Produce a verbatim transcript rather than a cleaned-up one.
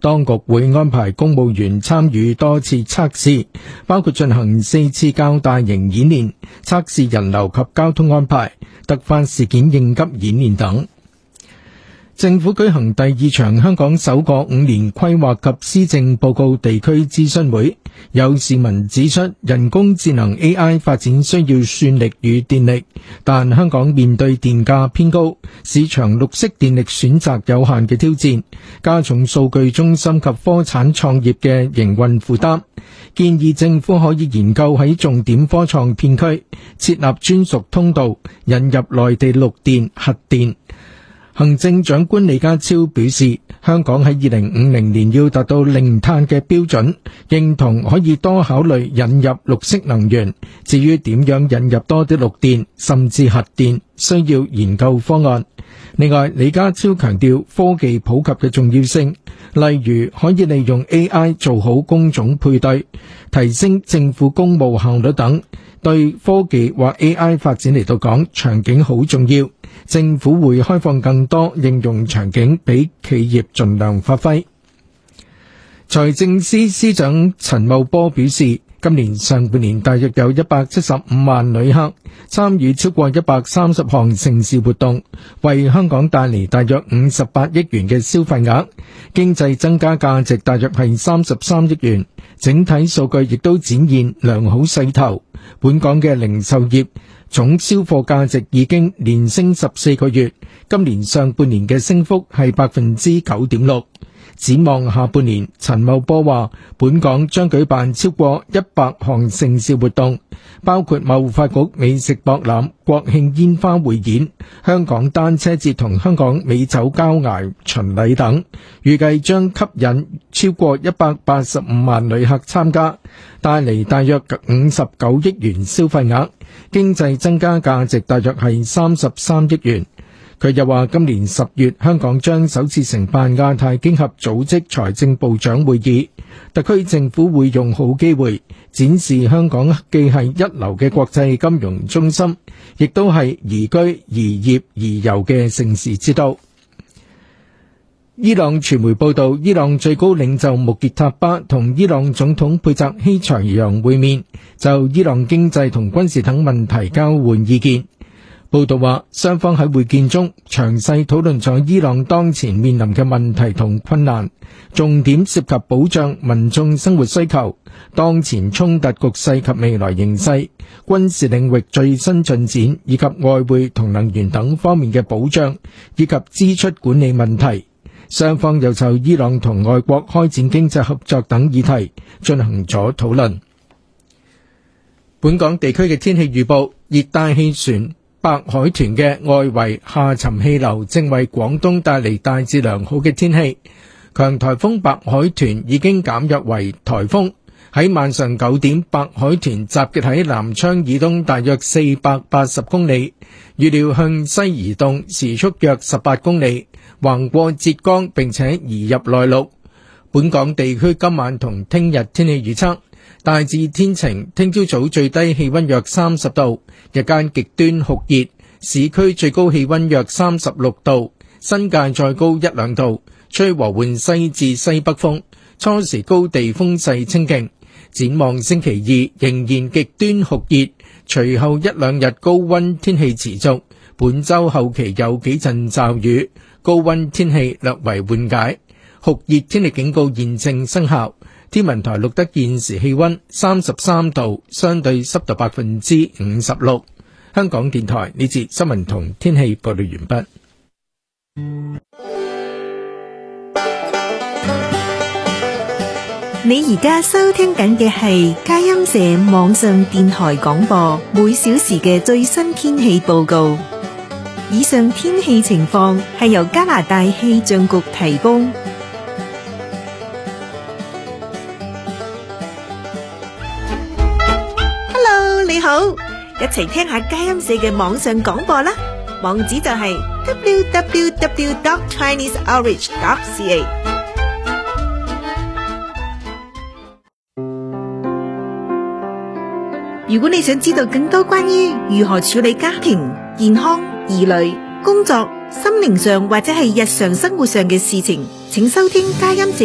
當局會安排公務員參與多次測試，包括進行四次較大型演練，測試人流及交通安排、突發事件應急演練等。政府舉行第二場香港首個五年規劃及施政報告地區諮詢會，有市民指出人工智能 A I 發展需要算力與電力，但香港面對電價偏高、市場綠色電力選擇有限嘅挑戰，加重數據中心及科產創業嘅營運負擔，建議政府可以研究喺重點科創片區設立專屬通道，引入內地綠電、核電。行政長官李家超表示，香港喺二零五零年要達到零碳嘅標準，認同可以多考慮引入綠色能源。至於點樣引入多啲綠電，甚至核電，需要研究方案。另外，李家超強調科技普及嘅重要性，例如可以利用 A I 做好工種配對，提升政府公務效率等。對科技或 A I 發展嚟到講，場景好重要，政府會開放更多應用場景俾企業盡量發揮。財政司司長陳茂波表示，今年上半年大約有一百七十五萬旅客參與超過一百三十項盛事活動，為香港帶嚟大約五十八億元嘅消費額，經濟增加價值大約係三十三億元，整體數據亦都展現良好勢頭。本港嘅零售業總銷貨價值已經連升十四個月，今年上半年嘅升幅係百分之九點六。展望下半年，陳茂波話，本港將舉辦超過一百項盛事活動，包括貿發局美食博覽、國慶煙花匯演、香港單車節同香港美酒佳餚巡禮等，預計將吸引超過一百八十五萬旅客參加，帶嚟大約五十九億元消費額，經濟增加價值大約係三十三億元。佢又話，今年十月香港將首次承辦亞太經合組織財政部長會議，特區政府會用好機會展示香港既係一流嘅國際金融中心，亦都係宜居宜業宜遊嘅盛事之都。伊朗傳媒報道，伊朗最高領袖穆傑塔巴同伊朗總統佩澤希齊揚會面，就伊朗經濟同軍事等問題交換意見。報道話，雙方喺會見中詳細討論咗伊朗當前面臨嘅問題同困難，重點涉及保障民眾生活需求、當前衝突局勢及未來形勢、軍事領域最新進展，以及外匯同能源等方面嘅保障，以及支出管理問題。雙方又就伊朗同外國開展經濟合作等議題進行咗討論。本港地區嘅天氣預報，熱帶氣旋白海豚嘅外圍下沉氣流正為廣東帶嚟大致良好嘅天氣，強颱風白海豚已經減弱為颱風。喺晚上九點，白海豚集結喺南昌以東大約四百八十公里，預料向西移動，時速約十八公里，橫過浙江並且移入內陸。本港地區今晚同聽日天氣預測，大致天晴，聽朝早最低氣溫約三十度，日間極端酷熱，市區最高氣溫約三十六度，新界再高一兩度，吹和緩西至西北風，初時高地風勢清勁。展望星期二仍然極端酷熱，隨後一兩日高溫天氣持續，本週後期有幾陣驟雨，高溫天氣略為緩解，酷熱天氣警告現正生效。天文台錄得現時氣溫三十三度，相對濕度百分之五十六。香港電台呢節新聞同天氣報道完畢。 你而家收聽緊嘅係佳音社網上電台廣播，每小時嘅最新天氣報告。以上天氣情況係由加拿大氣象局提供。Hello， 你好，一齊聽下佳音社嘅網上廣播啦。網址就係 double-u double-u double-u dot chinese outreach dot c a。如果你想知道更多關於如何處理家庭、健康、兒女、工作、心靈上或者係日常生活上嘅事情，請收聽佳音社